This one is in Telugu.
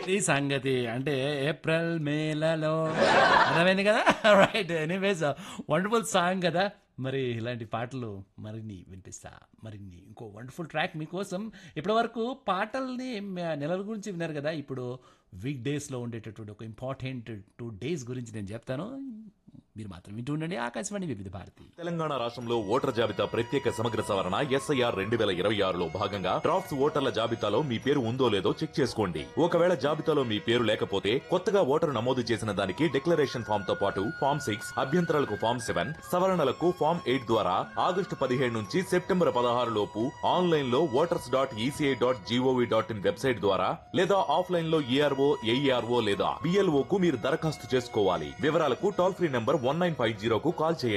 ఈ సంగతి. అంటే ఏప్రిల్, మేలలో అర్థమైంది కదా! రైట్. ఎనీవేస్ వండర్‌ఫుల్ సాంగ్ కదా! మరి ఇలాంటి పాటలు మరిన్ని వినిపిస్తా. మరిన్ని ఇంకో వండర్‌ఫుల్ ట్రాక్ మీకోసం. ఇప్పటివరకు పాటల్ని నెలల గురించి విన్నారు కదా! ఇప్పుడు వీక్ డేస్‌లో ఉండేటటువంటి ఒక ఇంపార్టెంట్ 2 డేస్ గురించి నేను చెప్తాను. మీరు మాత్రం వింటూ ఉండండి. ఆకాశవాణి వివిధ భారతి. తెలంగాణ రాష్ట్రంలో ఓటర్ జాబితా ప్రత్యేక సమగ్ర సవరణ ఎస్ఐఆర్ 2026లో భాగంగా డ్రాఫ్ట్స్ ఓటర్ల జాబితాలో మీ పేరు ఉందో లేదో చెక్ చేసుకోండి. ఒకవేళ జాబితాలో మీ పేరు లేకపోతే కొత్తగా ఓటరు నమోదు చేసిన దానికి డిక్లరేషన్ ఫామ్ తో పాటు ఫామ్ 6, అభ్యంతరాలకు ఫామ్ 7, సవరణలకు ఫామ్ 8 ద్వారా ఆగస్టు 15 నుంచి సెప్టెంబర్ 16 లోపు ఆన్లైన్ లో voters.eca.gov.in వెబ్సైట్ ద్వారా లేదా ఆఫ్లైన్ లో ఏఆర్ఓ, ఏఈఆర్ఓ లేదా బిఎల్ఓ కు మీరు దరఖాస్తు చేసుకోవాలి. వివరాలకు టోల్ ఫ్రీ నంబర్ 1950కు కాల్ చేయండి.